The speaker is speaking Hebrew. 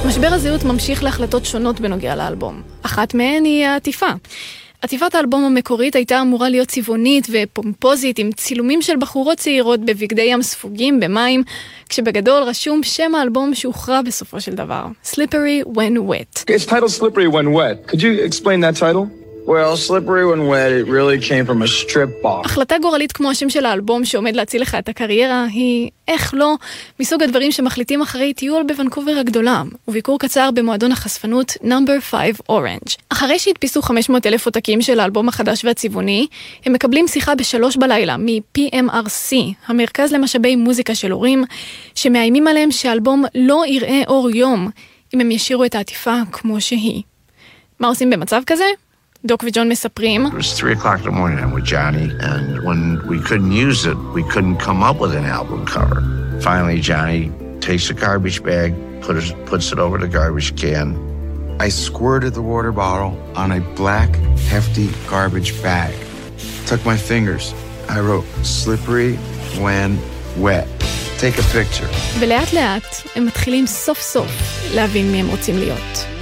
משבר הזהות ממשיך להחלטות שונות בנוגע לאלבום. אחת מהן היא העטיפה. עטיפת האלבום המקורית הייתה אמורה להיות צבעונית ופומפוזית עם צילומים של בחורות צעירות בבגדי ים ספוגים במים, כשבגדול רשום שם האלבום שהוכרע בסופו של דבר. Slippery When Wet. It's titled Slippery When Wet. Could you explain that title? Well, Slippery When Wet, it really came from a strip bar. החלטה גורלית כמו השם של האלבום שעומד להציל לך את הקריירה היא, איך לא, מסוג הדברים שמחליטים אחרי טיול בוונקובר הגדולה, וביקור קצר במועדון החשפנות Number 5 Orange. אחרי שהדפיסו 500,000 עותקים של האלבום החדש והצבעוני, הם מקבלים שיחה ב3 בלילה מ-PMRC, המרכז למשאבי מוזיקה של הורים, שמאיימים עליהם שהאלבום לא יראה אור יום, אם הם ישירו את העטיפה כמו שהיא. מה עושים במצב כזה? דוק וג'ון מספרים. It was 3 o'clock in the morning. I'm with Johnny, and when we couldn't use it, we couldn't come up with an album cover. Finally, Johnny takes a garbage bag, puts it over the garbage can. I squirted the water bottle on a black, hefty garbage bag. Took my fingers. I wrote, Slippery When Wet. Take a picture. ולאט לאט הם מתחילים סוף סוף להבין מי הם רוצים להיות.